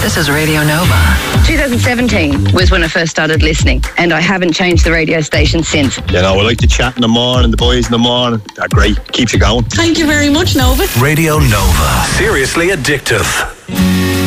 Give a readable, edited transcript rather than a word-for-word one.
This is Radio Nova. 2017 was when I first started listening, and I haven't changed the radio station since. You know, I like to chat in the morning, the boys in the morning. They're great. Keeps you going. Thank you very much, Nova. Radio Nova. Seriously addictive.